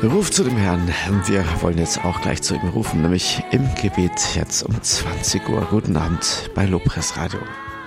Ruf zu dem Herrn. Wir wollen jetzt auch gleich zu ihm rufen, nämlich im Gebet jetzt um 20 Uhr. Guten Abend bei Lobpreis Radio.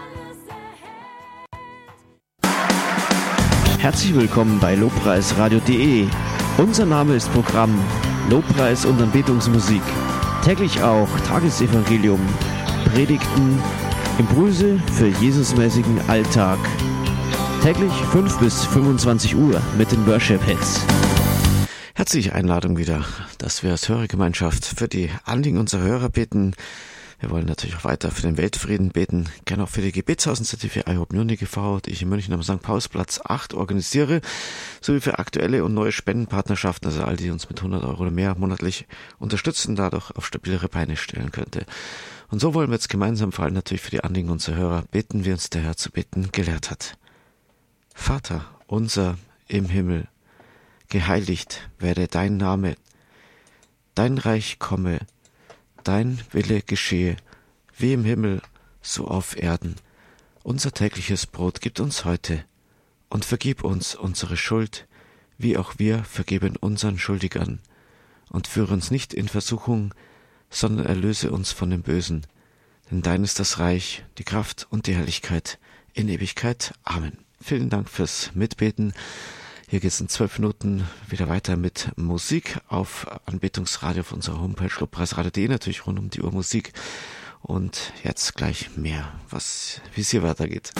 Herzlich willkommen bei lobpreisradio.de. Unser Name ist Programm Lobpreis und Anbetungsmusik. Täglich auch Tagesevangelium, Predigten, Impulse für Jesusmäßigen Alltag. Täglich 5 bis 25 Uhr mit den Worship-Hits. Herzliche Einladung wieder, dass wir als Hörergemeinschaft für die Anliegen unserer Hörer beten. Wir wollen natürlich auch weiter für den Weltfrieden beten, gerne auch für die Gebetshausinitiative I Hope Munich e.V., die ich in München am St. Paulsplatz 8 organisiere, sowie für aktuelle und neue Spendenpartnerschaften, also all die uns mit 100 Euro oder mehr monatlich unterstützen, dadurch auf stabilere Beine stellen könnte. Und so wollen wir jetzt gemeinsam vor allem natürlich für die Anliegen unserer Hörer beten, wie uns der Herr zu beten gelehrt hat. Vater unser im Himmel, geheiligt werde dein Name, dein Reich komme, dein Wille geschehe, wie im Himmel, so auf Erden. Unser tägliches Brot gib uns heute und vergib uns unsere Schuld, wie auch wir vergeben unseren Schuldigern. Und führe uns nicht in Versuchung, sondern erlöse uns von dem Bösen. Denn dein ist das Reich, die Kraft und die Herrlichkeit in Ewigkeit. Amen. Vielen Dank fürs Mitbeten. Hier geht es in 12 Minuten wieder weiter mit Musik auf Anbetungsradio auf unserer Homepage lobpreisradio.de, natürlich rund um die Uhr Musik. Und jetzt gleich mehr, wie es hier weitergeht.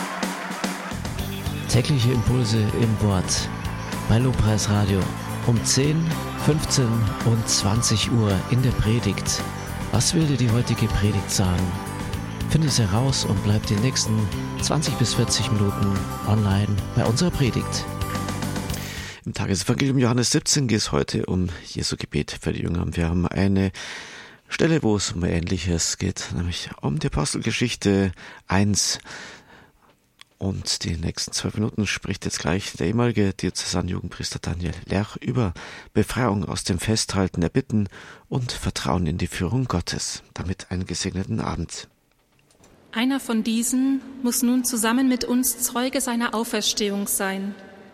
Tägliche Impulse im Wort bei Lobpreisradio um 10, 15 und 20 Uhr in der Predigt. Was will dir die heutige Predigt sagen? Finde es heraus und bleib die nächsten 20 bis 40 Minuten online bei unserer Predigt. Im Tagesevangelium Johannes 17 geht es heute um Jesu Gebet für die Jünger. Wir haben eine Stelle, wo es um Ähnliches geht, nämlich um die Apostelgeschichte 1. Und die nächsten 12 Minuten spricht jetzt gleich der ehemalige Diözesanjugendpriester Daniel Lerch über Befreiung aus dem Festhalten der Bitten und Vertrauen in die Führung Gottes. Damit einen gesegneten Abend. Einer von diesen muss nun zusammen mit uns Zeuge seiner Auferstehung sein.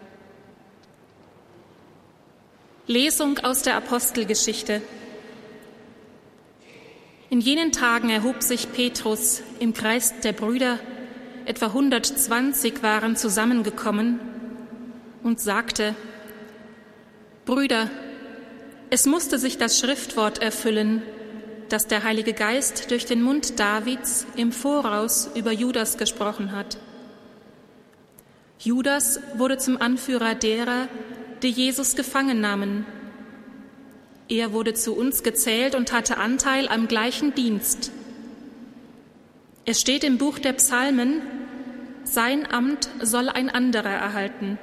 Lesung aus der Apostelgeschichte. In jenen Tagen erhob sich Petrus im Kreis der Brüder, etwa 120 waren zusammengekommen, und sagte: Brüder, es musste sich das Schriftwort erfüllen, das der Heilige Geist durch den Mund Davids im Voraus über Judas gesprochen hat. Judas wurde zum Anführer derer, die Jesus gefangen nahmen. Er wurde zu uns gezählt und hatte Anteil am gleichen Dienst. Es steht im Buch der Psalmen: Sein Amt soll ein anderer erhalten.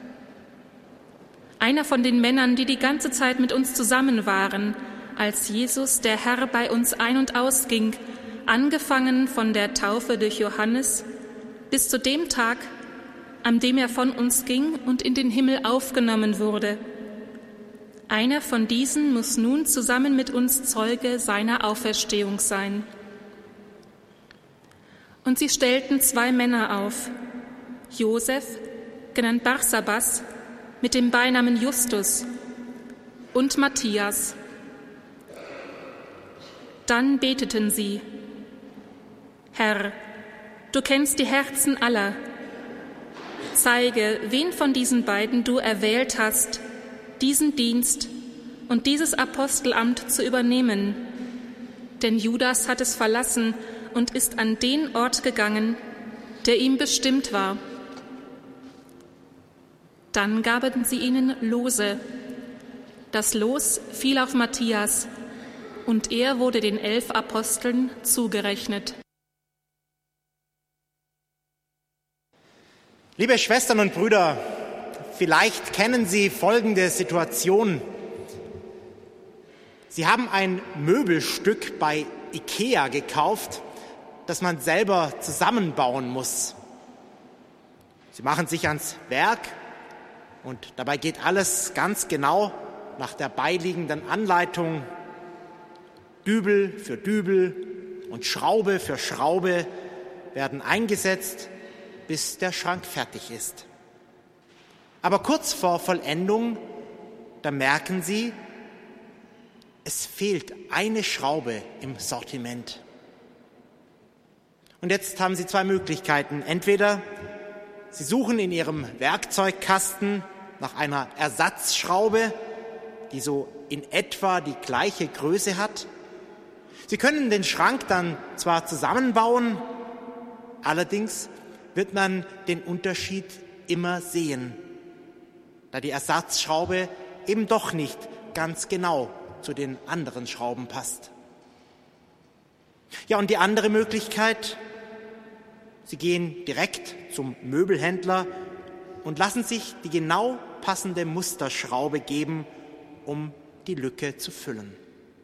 Einer von den Männern, die die ganze Zeit mit uns zusammen waren, als Jesus, der Herr, bei uns ein- und ausging, angefangen von der Taufe durch Johannes bis zu dem Tag, an dem er von uns ging und in den Himmel aufgenommen wurde. Einer von diesen muss nun zusammen mit uns Zeuge seiner Auferstehung sein. Und sie stellten 2 Männer auf: Josef, genannt Barsabas, mit dem Beinamen Justus, und Matthias. Dann beteten sie: Herr, du kennst die Herzen aller. Zeige, wen von diesen beiden du erwählt hast, diesen Dienst und dieses Apostelamt zu übernehmen. Denn Judas hat es verlassen und ist an den Ort gegangen, der ihm bestimmt war. Dann gaben sie ihnen Lose. Das Los fiel auf Matthias, und er wurde den 11 Aposteln zugerechnet. Liebe Schwestern und Brüder, vielleicht kennen Sie folgende Situation. Sie haben ein Möbelstück bei IKEA gekauft, das man selber zusammenbauen muss. Sie machen sich ans Werk und dabei geht alles ganz genau nach der beiliegenden Anleitung. Dübel für Dübel und Schraube für Schraube werden eingesetzt, bis der Schrank fertig ist. Aber kurz vor Vollendung, da merken sie, es fehlt eine Schraube im Sortiment. Und jetzt haben sie zwei Möglichkeiten. Entweder sie suchen in ihrem Werkzeugkasten nach einer Ersatzschraube, die so in etwa die gleiche Größe hat. Sie können den Schrank dann zwar zusammenbauen, allerdings wird man den Unterschied immer sehen, da die Ersatzschraube eben doch nicht ganz genau zu den anderen Schrauben passt. Ja, und die andere Möglichkeit, sie gehen direkt zum Möbelhändler und lassen sich die genau passende Musterschraube geben, um die Lücke zu füllen.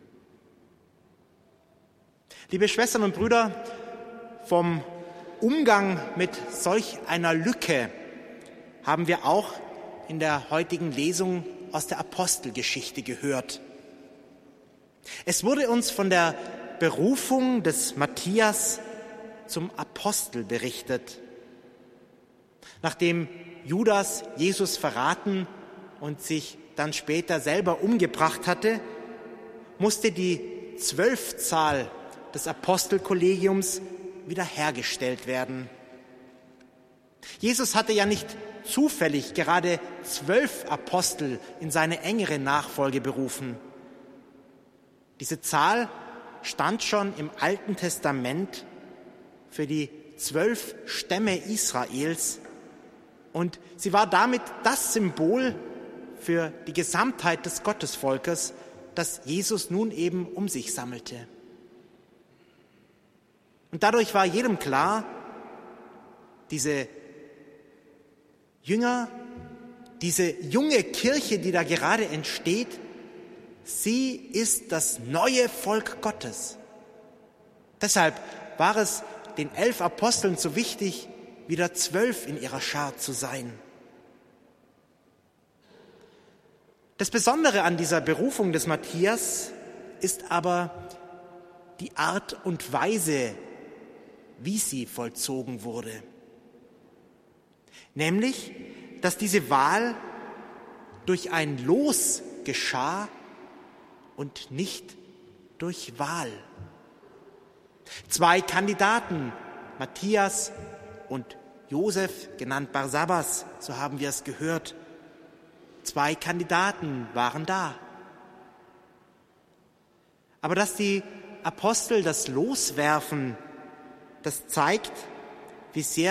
Liebe Schwestern und Brüder, vom Umgang mit solch einer Lücke haben wir auch in der heutigen Lesung aus der Apostelgeschichte gehört. Es wurde uns von der Berufung des Matthias zum Apostel berichtet. Nachdem Judas Jesus verraten und sich dann später selber umgebracht hatte, musste die 12-Zahl des Apostelkollegiums wiederhergestellt werden. Jesus hatte ja nicht zufällig gerade 12 Apostel in seine engere Nachfolge berufen. Diese Zahl stand schon im Alten Testament für die 12 Stämme Israels und sie war damit das Symbol für die Gesamtheit des Gottesvolkes, das Jesus nun eben um sich sammelte. Und dadurch war jedem klar, diese Jünger, diese junge Kirche, die da gerade entsteht, sie ist das neue Volk Gottes. Deshalb war es den 11 Aposteln so wichtig, wieder 12 in ihrer Schar zu sein. Das Besondere an dieser Berufung des Matthias ist aber die Art und Weise, wie sie vollzogen wurde. Nämlich, dass diese Wahl durch ein Los geschah und nicht durch Wahl. 2 Kandidaten, Matthias und Josef, genannt Barsabas, so haben wir es gehört. 2 Kandidaten waren da. Aber dass die Apostel das Los werfen, das zeigt, wie sehr